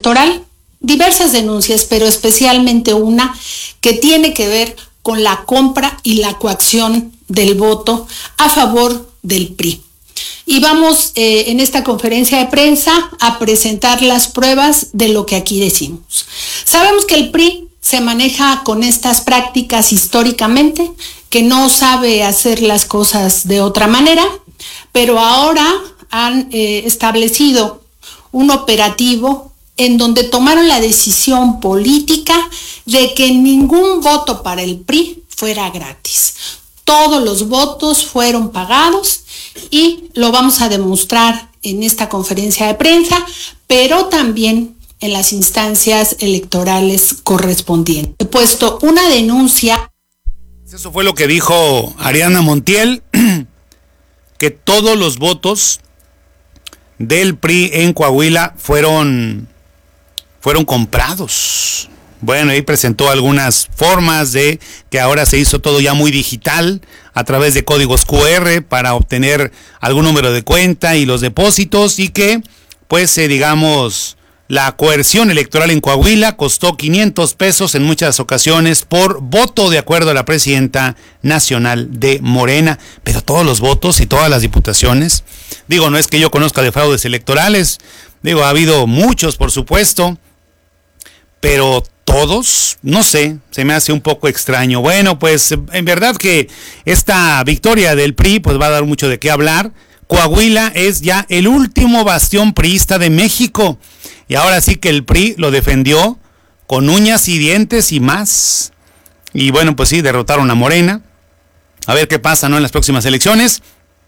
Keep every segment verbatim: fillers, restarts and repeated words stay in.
electoral diversas denuncias, pero especialmente una que tiene que ver con la compra y la coacción del voto a favor del P R I. Y vamos eh, en esta conferencia de prensa a presentar las pruebas de lo que aquí decimos. Sabemos que el P R I se maneja con estas prácticas históricamente, que no sabe hacer las cosas de otra manera, pero ahora han eh, establecido un operativo en donde tomaron la decisión política de que ningún voto para el P R I fuera gratis. Todos los votos fueron pagados y lo vamos a demostrar en esta conferencia de prensa, pero también en las instancias electorales correspondientes. He puesto una denuncia. Eso fue lo que dijo Ariadna Montiel, que todos los votos del P R I en Coahuila fueron, fueron comprados. Bueno, ahí presentó algunas formas de que ahora se hizo todo ya muy digital a través de códigos cu erre para obtener algún número de cuenta y los depósitos, y que, pues, eh, digamos, la coerción electoral en Coahuila costó quinientos pesos en muchas ocasiones por voto, de acuerdo a la presidenta nacional de Morena. Pero todos los votos y todas las diputaciones, digo, no es que yo conozca de fraudes electorales, digo, ha habido muchos, por supuesto, pero todos, no sé, se me hace un poco extraño. Bueno, pues en verdad que esta victoria del P R I pues va a dar mucho de qué hablar. Coahuila es ya el último bastión priista de México, y ahora sí que el P R I lo defendió con uñas y dientes y más. Y bueno, pues sí, derrotaron a Morena. A ver qué pasa, ¿no?, en las próximas elecciones.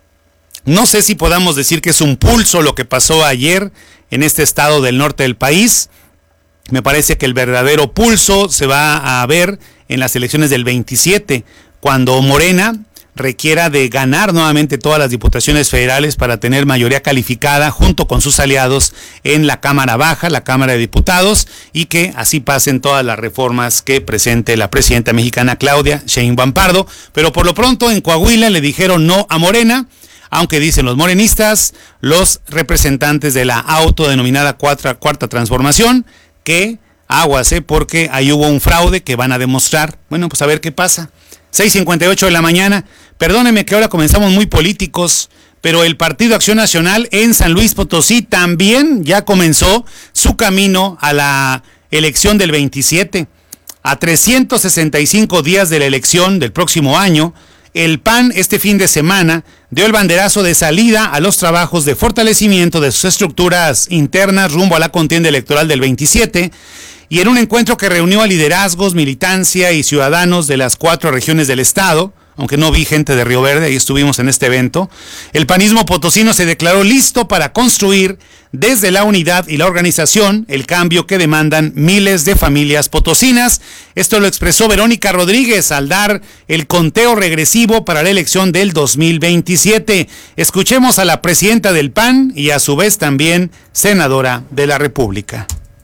No sé si podamos decir que es un pulso lo que pasó ayer en este estado del norte del país. Me parece que el verdadero pulso se va a ver en las elecciones del veintisiete, cuando Morena requiera de ganar nuevamente todas las diputaciones federales para tener mayoría calificada junto con sus aliados en la Cámara Baja, la Cámara de Diputados, y que así pasen todas las reformas que presente la presidenta mexicana Claudia Sheinbaum Pardo. Pero por lo pronto en Coahuila le dijeron no a Morena, aunque dicen los morenistas, los representantes de la autodenominada cuarta, cuarta transformación, que aguas, ¿eh? Porque ahí hubo un fraude que van a demostrar. Bueno, pues a ver qué pasa. seis cincuenta y ocho de la mañana. Perdónenme que ahora comenzamos muy políticos, pero el Partido Acción Nacional en San Luis Potosí también ya comenzó su camino a la elección del veintisiete. A trescientos sesenta y cinco días de la elección del próximo año, el P A N este fin de semana dio el banderazo de salida a los trabajos de fortalecimiento de sus estructuras internas rumbo a la contienda electoral del veintisiete, y en un encuentro que reunió a liderazgos, militancia y ciudadanos de las cuatro regiones del estado, aunque no vi gente de Río Verde, ahí estuvimos en este evento, el panismo potosino se declaró listo para construir desde la unidad y la organización el cambio que demandan miles de familias potosinas. Esto lo expresó Verónica Rodríguez al dar el conteo regresivo para la elección del dos mil veintisiete. Escuchemos a la presidenta del P A N y a su vez también senadora de la República.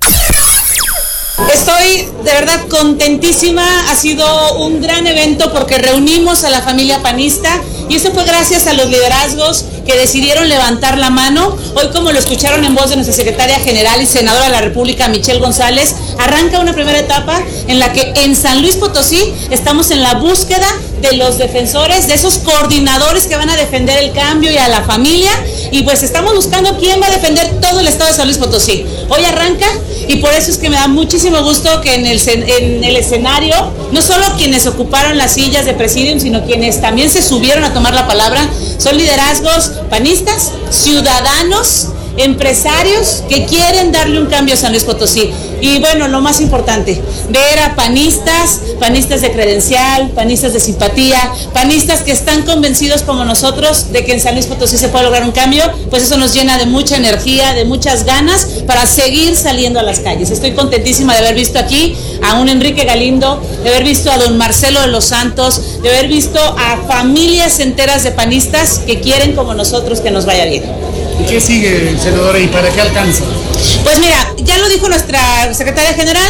Estoy de verdad contentísima, ha sido un gran evento porque reunimos a la familia panista, y eso fue gracias a los liderazgos que decidieron levantar la mano. Hoy, como lo escucharon en voz de nuestra secretaria general y senadora de la República, Michelle González, arranca una primera etapa en la que en San Luis Potosí estamos en la búsqueda de los defensores, de esos coordinadores que van a defender el cambio y a la familia, y pues estamos buscando quién va a defender todo el estado de San Luis Potosí. Hoy arranca, y por eso es que me da muchísimo gusto que en el, en el escenario, no solo quienes ocuparon las sillas de presidium, sino quienes también se subieron a tomar la palabra, son liderazgos panistas, ciudadanos, empresarios que quieren darle un cambio a San Luis Potosí. Y bueno, lo más importante, ver a panistas, panistas de credencial, panistas de simpatía, panistas que están convencidos como nosotros de que en San Luis Potosí se puede lograr un cambio, pues eso nos llena de mucha energía, de muchas ganas para seguir saliendo a las calles. Estoy contentísima de haber visto aquí a un Enrique Galindo, de haber visto a don Marcelo de los Santos, de haber visto a familias enteras de panistas que quieren como nosotros que nos vaya bien. ¿Y qué sigue, senadora, y para qué alcanza? Pues mira, ya lo dijo nuestra secretaria general,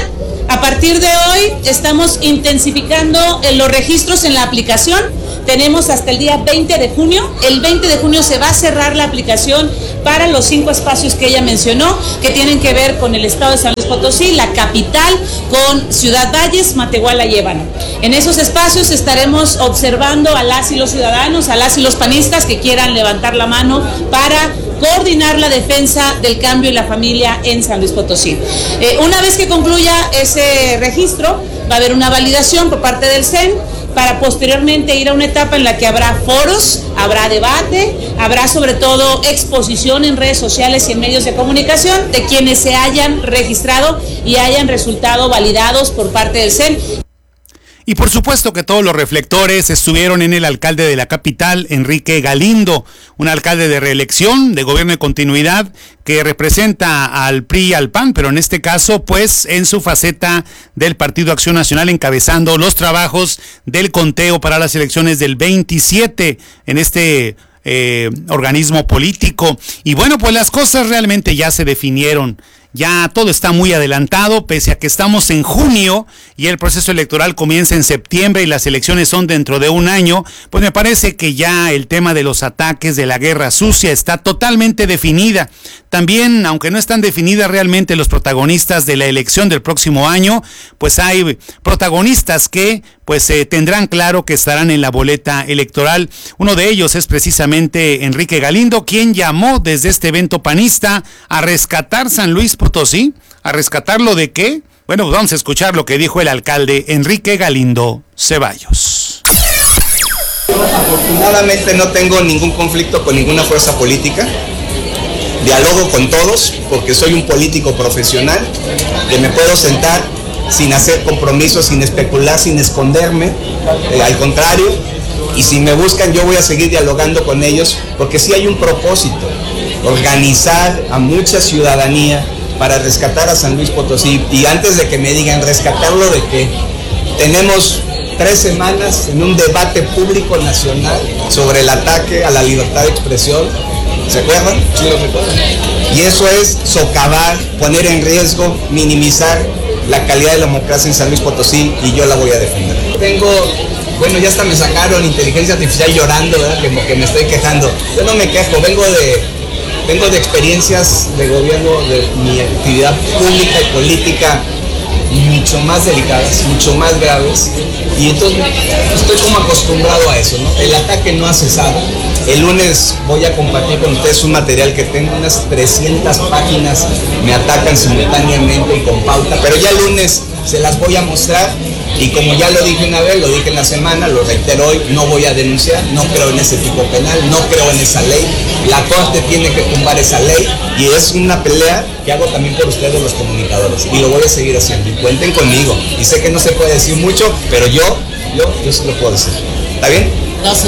A partir de hoy estamos intensificando los registros en la aplicación. Tenemos hasta el día veinte de junio. El veinte de junio se va a cerrar la aplicación para los cinco espacios que ella mencionó, que tienen que ver con el estado de San Luis Potosí, la capital, con Ciudad Valles, Matehuala y Ébano. En esos espacios estaremos observando a las y los ciudadanos, a las y los panistas que quieran levantar la mano para coordinar la defensa del cambio y la familia en San Luis Potosí. Eh, una vez que concluya ese registro, va a haber una validación por parte del C E N para posteriormente ir a una etapa en la que habrá foros, habrá debate, habrá sobre todo exposición en redes sociales y en medios de comunicación de quienes se hayan registrado y hayan resultado validados por parte del C E N. Y por supuesto que todos los reflectores estuvieron en el alcalde de la capital, Enrique Galindo, un alcalde de reelección, de gobierno de continuidad, que representa al P R I y al P A N, pero en este caso, pues, en su faceta del Partido Acción Nacional, encabezando los trabajos del conteo para las elecciones del veintisiete en este eh, organismo político. Y bueno, pues las cosas realmente ya se definieron. Ya todo está muy adelantado, pese a que estamos en junio y el proceso electoral comienza en septiembre y las elecciones son dentro de un año, pues me parece que ya el tema de los ataques, de la guerra sucia, está totalmente definida. También, aunque no están definidas realmente los protagonistas de la elección del próximo año, pues hay protagonistas que pues eh, tendrán claro que estarán en la boleta electoral. Uno de ellos es precisamente Enrique Galindo, quien llamó desde este evento panista a rescatar San Luis Potosí. ¿A rescatarlo de qué? Bueno, pues vamos a escuchar lo que dijo el alcalde Enrique Galindo Ceballos. Afortunadamente no tengo ningún conflicto con ninguna fuerza política. Dialogo con todos porque soy un político profesional que me puedo sentar sin hacer compromisos, sin especular, sin esconderme, eh, al contrario, y si me buscan yo voy a seguir dialogando con ellos porque sí hay un propósito, organizar a mucha ciudadanía para rescatar a San Luis Potosí. Y antes de que me digan rescatarlo de qué, tenemos tres semanas en un debate público nacional sobre el ataque a la libertad de expresión. ¿Se acuerdan? Sí, lo recuerdan. Y eso es socavar, poner en riesgo, minimizar la calidad de la democracia en San Luis Potosí, y yo la voy a defender. Tengo, bueno, ya hasta me sacaron inteligencia artificial llorando, ¿verdad? Que, que me estoy quejando. Yo no me quejo, vengo de, vengo de experiencias de gobierno, de mi actividad pública y política mucho más delicadas, mucho más graves, y entonces estoy como acostumbrado a eso, ¿no? El ataque no ha cesado. El lunes voy a compartir con ustedes un material que tengo, unas trescientas páginas, me atacan simultáneamente y con pauta, pero ya el lunes se las voy a mostrar, y como ya lo dije una vez, lo dije en la semana, lo reitero hoy, no voy a denunciar, no creo en ese tipo penal, no creo en esa ley, la Corte tiene que tumbar esa ley, y es una pelea que hago también por ustedes los comunicadores, y lo voy a seguir haciendo, y cuenten conmigo, y sé que no se puede decir mucho, pero yo, yo, yo sí lo puedo decir. ¿Está bien? Gracias.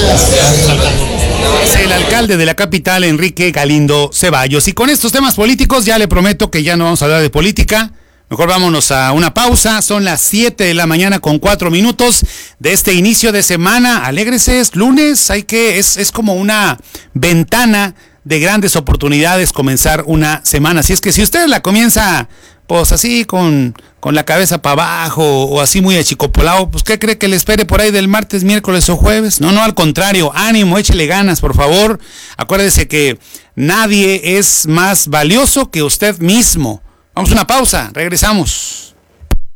Es el alcalde de la capital, Enrique Galindo Ceballos. Y con estos temas políticos ya le prometo que ya no vamos a hablar de política. Mejor vámonos a una pausa. Son las siete de la mañana con cuatro minutos de este inicio de semana. Alégrese, es lunes, hay que, es, es como una ventana de grandes oportunidades comenzar una semana. Así es que si usted la comienza pues así con, con la cabeza para abajo o así muy achicopolado, pues ¿qué cree que le espere por ahí del martes, miércoles o jueves? No, no, al contrario, ánimo, échele ganas, por favor. Acuérdese que nadie es más valioso que usted mismo. Vamos a una pausa, regresamos.